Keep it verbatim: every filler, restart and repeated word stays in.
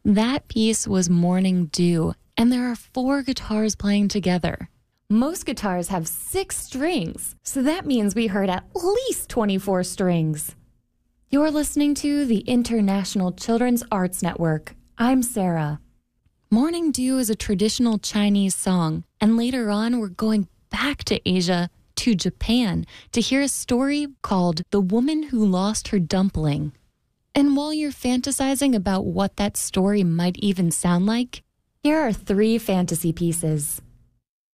That piece was Morning Dew, and there are four guitars playing together. Most guitars have six strings, so that means we heard at least twenty-four strings. You're listening to the International Children's Arts Network. I'm Sarah. Morning Dew is a traditional Chinese song, and later on we're going back to Asia, to Japan, to hear a story called The Woman Who Lost Her Dumpling. And while you're fantasizing about what that story might even sound like, here are three fantasy pieces.